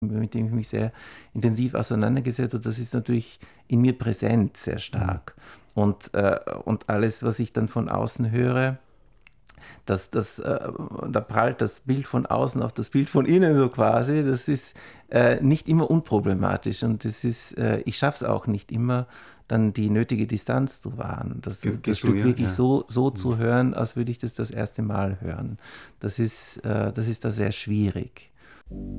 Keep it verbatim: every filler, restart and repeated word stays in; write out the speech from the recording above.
mit dem ich mich sehr intensiv auseinandergesetzt habe, das ist natürlich in mir präsent sehr stark. Mhm. Und, äh, und alles, was ich dann von außen höre, das, das, äh, da prallt das Bild von außen auf das Bild von innen so quasi, das ist äh, nicht immer unproblematisch und das ist, äh, ich schaffe es auch nicht immer, dann die nötige Distanz zu wahren, das, Ge- das gehst du, Stück ja? wirklich Ja. so, so Mhm. zu hören, als würde ich das das erste Mal hören. Das ist, äh, das ist da sehr schwierig.